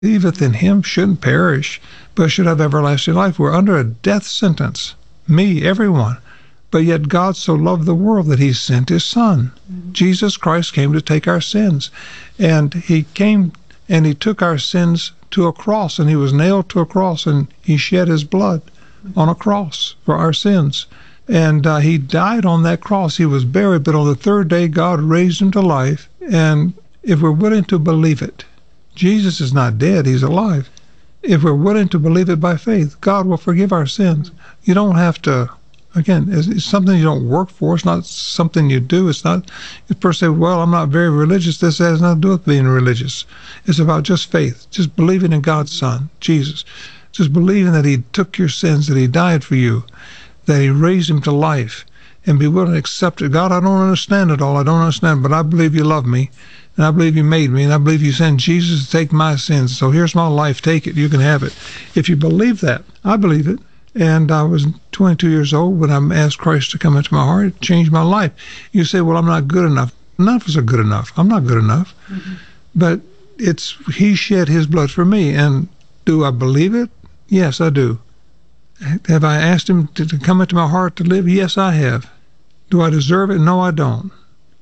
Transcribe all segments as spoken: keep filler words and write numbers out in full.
believeth in him shouldn't perish, but should have everlasting life. We're under a death sentence. Me, everyone. But yet God so loved the world that he sent his son. Mm-hmm. Jesus Christ came to take our sins. And he came and he took our sins to a cross, and he was nailed to a cross, and he shed his blood mm-hmm. on a cross for our sins. And uh, he died on that cross. He was buried, but on the third day, God raised him to life. And if we're willing to believe it, Jesus is not dead, he's alive. If we're willing to believe it by faith, God will forgive our sins. You don't have to, again, it's, it's something you don't work for. It's not something you do. It's not, you per se, well, I'm not very religious. This has nothing to do with being religious. It's about just faith, just believing in God's Son, Jesus. Just believing that he took your sins, that he died for you, that he raised him to life, and be willing to accept it. God, I don't understand it all. I don't understand, but I believe you love me. And I believe you made me, and I believe you sent Jesus to take my sins. So here's my life. Take it. You can have it. If you believe that, I believe it. And I was twenty-two years old when I asked Christ to come into my heart. It changed my life. You say, well, I'm not good enough. None of us are good enough. I'm not good enough. Mm-hmm. But it's he shed his blood for me. And do I believe it? Yes, I do. Have I asked him to, to come into my heart to live? Yes, I have. Do I deserve it? No, I don't.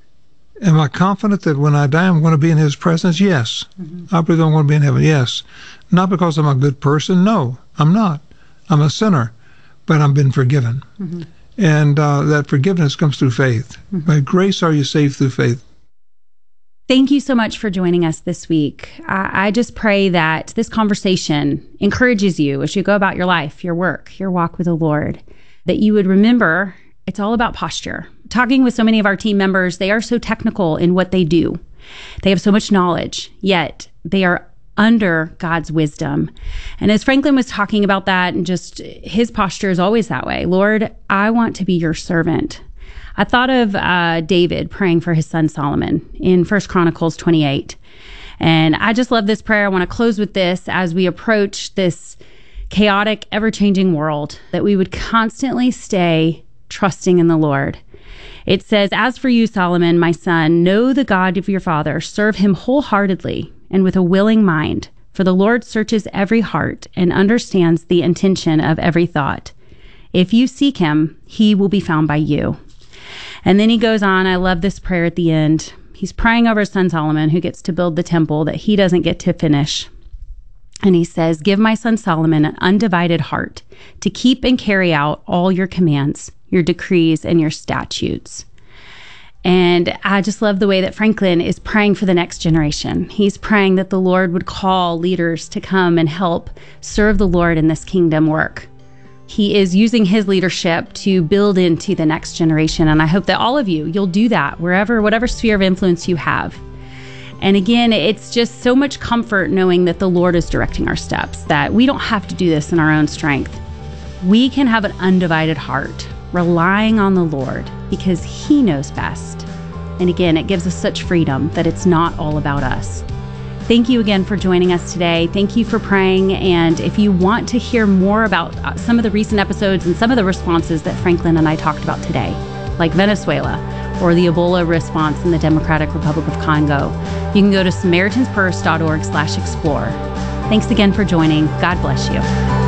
Am I confident that when I die, I'm going to be in his presence? Yes. Mm-hmm. I believe I'm going to be in heaven. Yes. Not because I'm a good person. No, I'm not. I'm a sinner, but I've been forgiven. Mm-hmm. And uh, that forgiveness comes through faith. Mm-hmm. By grace are you saved through faith. Thank you so much for joining us this week. I, I just pray that this conversation encourages you as you go about your life, your work, your walk with the Lord, that you would remember it's all about posture. Talking with so many of our team members, they are so technical in what they do. They have so much knowledge, yet they are under God's wisdom. And as Franklin was talking about that, and just his posture is always that way. Lord, I want to be your servant. I thought of uh, David praying for his son Solomon in First Chronicles twenty-eight. And I just love this prayer. I want to close with this as we approach this chaotic, ever-changing world, that we would constantly stay trusting in the Lord. It says, as for you, Solomon, my son, know the God of your father, serve him wholeheartedly and with a willing mind, for the Lord searches every heart and understands the intention of every thought. If you seek him, he will be found by you. And then he goes on, I love this prayer at the end. He's praying over his son Solomon, who gets to build the temple that he doesn't get to finish. And he says, give my son Solomon an undivided heart to keep and carry out all your commands, your decrees, and your statutes. And I just love the way that Franklin is praying for the next generation. He's praying that the Lord would call leaders to come and help serve the Lord in this kingdom work. He is using his leadership to build into the next generation. And I hope that all of you, you'll do that wherever, whatever sphere of influence you have. And again, it's just so much comfort knowing that the Lord is directing our steps, that we don't have to do this in our own strength. We can have an undivided heart, relying on the Lord because he knows best. And again, it gives us such freedom that it's not all about us. Thank you again for joining us today. Thank you for praying. And if you want to hear more about some of the recent episodes and some of the responses that Franklin and I talked about today, like Venezuela or the Ebola response in the Democratic Republic of Congo, you can go to SamaritansPurse.org slash explore. Thanks again for joining. God bless you.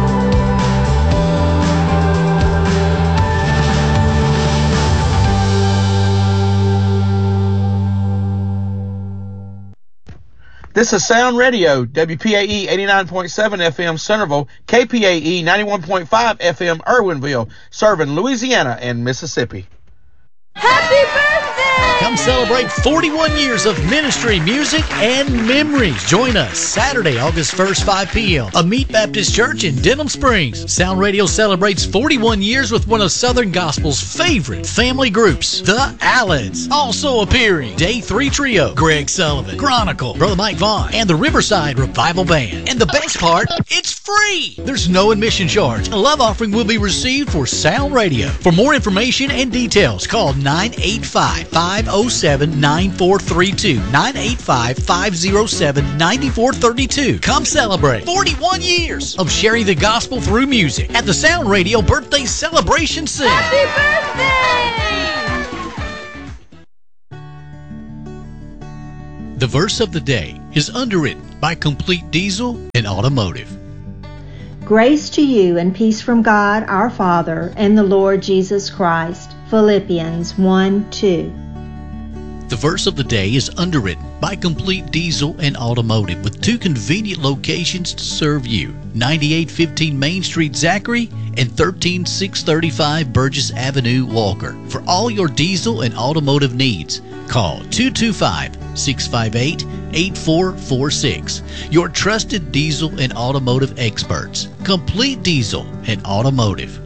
This is Sound Radio, W P A E eighty-nine point seven F M Centerville, K P A E ninety-one point five F M Irwinville, serving Louisiana and Mississippi. Happy birthday! Come celebrate forty-one years of ministry, music, and memories. Join us Saturday, August first, five p.m. Meet Baptist Church in Denham Springs. Sound Radio celebrates forty-one years with one of Southern Gospel's favorite family groups, the Alleys. Also appearing, Day three Trio, Greg Sullivan, Chronicle, Brother Mike Vaughn, and the Riverside Revival Band. And the best part, it's free! There's no admission charge. A love offering will be received for Sound Radio. For more information and details, call nine eight five, five oh seven, nine four three two. nine eight five, five oh seven, nine four three two. Come celebrate forty-one years of sharing the gospel through music at the Sound Radio Birthday Celebration Center. Happy birthday! The verse of the day is underwritten by Complete Diesel and Automotive. Grace to you and peace from God our Father and the Lord Jesus Christ. Philippians one two. The verse of the day is underwritten by Complete Diesel and Automotive with two convenient locations to serve you. ninety-eight fifteen Main Street, Zachary, and thirteen six thirty-five Burgess Avenue, Walker. For all your diesel and automotive needs, call two two five, six five eight, eight four four six. Your trusted diesel and automotive experts. Complete Diesel and Automotive.